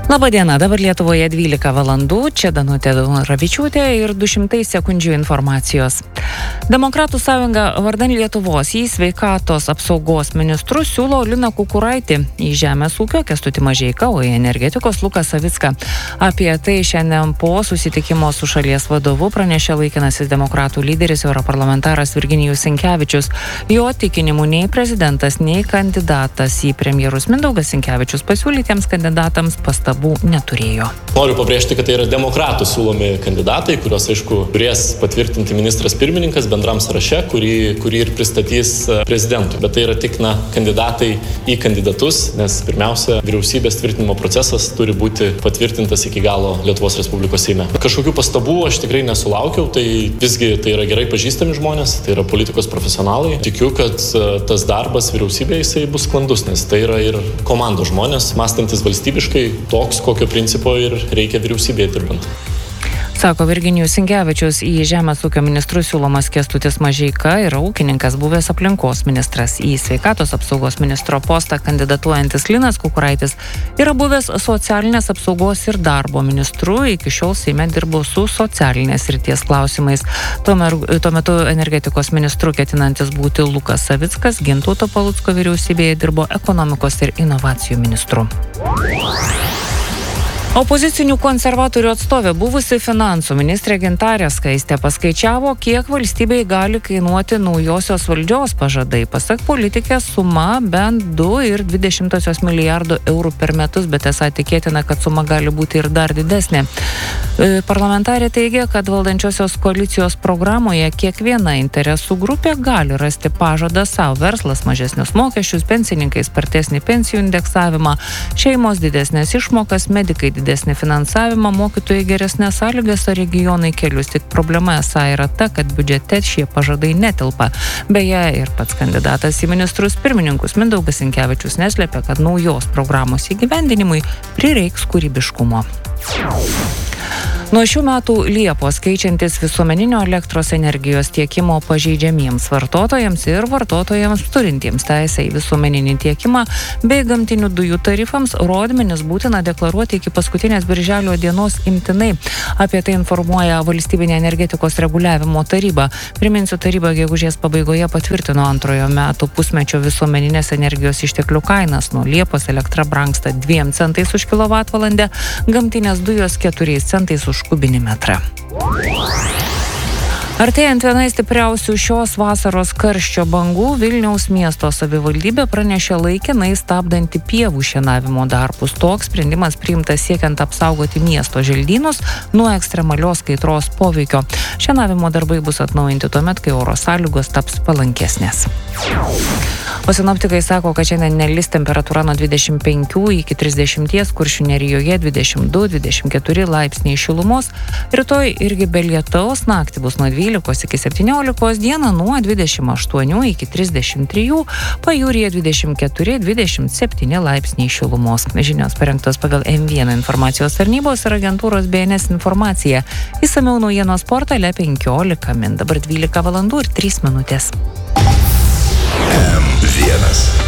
Labadiena, dabar Lietuvoje 12 valandų, čia Danutė Ravičiūtė ir 200 sekundžių informacijos. Demokratų sąjunga vardan Lietuvos į sveikatos apsaugos ministrus siūlo Liną Kukuraitį, į žemės ūkio Kęstutį Mažeiką, o į energetikos Luką Savicką. Apie tai šiandien po susitikimo su šalies vadovu pranešė laikinasis demokratų lyderis europarlamentaras Virginijus Sinkevičius. Jo tikinimu nei prezidentas, nei kandidatas į premjerus Mindaugas Sinkevičius pasiūlytiems kandidatams pastabų neturėjo. Noriu pabrėžti, kad tai yra demokratų siūlomi kandidatai, kuriuos, aišku, turės patvirtinti ministras pirmininkas bendram sąraše, kurį ir pristatys prezidentui. Bet tai yra tik kandidatai į kandidatus, nes pirmiausia, vyriausybės tvirtinimo procesas turi būti patvirtintas iki galo Lietuvos Respublikos Seime. Kažkokių pastabų aš tikrai nesulaukiau, tai visgi tai yra gerai pažįstami žmonės, tai yra politikos profesionalai. Tikiu, kad tas darbas vyriausybėje jisai bus sklandus, nes tai yra ir komandos žmonės, mąstantis valstybiškai, toks, kokio principo ir reikia vyriausybėje dirbant. Sako Virginijus Sinkevičius. Į žemės ūkio ministrus siūlomas Kęstutis Mažeika yra ūkininkas, buvęs aplinkos ministras. Į sveikatos apsaugos ministro postą kandidatuojantis Linas Kukuraitis yra buvęs socialinės apsaugos ir darbo ministru. Iki šiol Seime dirbo su socialinės srities klausimais. Tuo metu energetikos ministru ketinantis būti Lukas Savickas Gintauto Palucko vyriausybėje dirbo ekonomikos ir inovacijų ministru. Opozicinių konservatorių atstovė buvusi finansų ministrė Gintarė Skaistė paskaičiavo, kiek valstybei gali kainuoti naujosios valdžios pažadai. Pasak politikės, suma bent 2,2 milijardo eurų per metus, bet esą tikėtina, kad suma gali būti ir dar didesnė. Parlamentarė teigia, kad valdančiosios koalicijos programoje kiekviena interesų grupė gali rasti pažadą savo: verslas mažesnius mokesčius, pensininkai spartesnį pensijų indeksavimą, šeimos didesnės išmokas, medikai didesnį finansavimą, mokytojai geresnės sąlygas, o regionai kelius. Tik problema esą yra ta, kad biudžete šie pažadai netelpa. Beje, ir pats kandidatas į ministrus pirmininkus Mindaugas Sinkevičius neslėpė, kad naujos programos įgyvendinimui prireiks kūrybiškumo. Nuo šių metų Liepos keičiantis visuomeninio elektros energijos tiekimo pažeidžiamiems vartotojams ir vartotojams turintiems teisę į visuomeninį tiekimą bei gamtinių dujų tarifams rodmenis būtina deklaruoti iki paskutinės birželio dienos imtinai. Apie tai informuoja Valstybinė energetikos reguliavimo taryba. Priminsiu, taryba gegužės pabaigoje patvirtino antrojo metų pusmečio visuomeninės energijos išteklių kainas. Nuo Liepos elektra brangsta 2 centais už kilovatvalandę, gamtinės dujos 4 centais už kubinį metrą. Artėjant vienai stipriausių šios vasaros karščio bangų, Vilniaus miesto savivaldybė pranešė laikinai stabdanti pievų šienavimo darbus. Toks sprendimas priimtas siekiant apsaugoti miesto želdynus nuo ekstremalios kaitros poveikio. Šienavimo darbai bus atnaujinti tuomet, kai oro sąlygos taps palankesnės. O sinoptikai sako, kad šiandien nelis temperatūra nuo 25 iki 30, Kuršių Nerijoje 22-24 laipsniai šilumos. Rytoj irgi be lietaus, naktį bus nuo 12 iki 17, dieną nuo 28 iki 33, pajūryje 24-27 laipsniai šilumos. Žinios parengtos pagal M1 informacijos tarnybos ir agentūros BNS informacija. Išsamiau naujienos portale 15 min. Dabar 12 valandų ir 3 minutės. M1.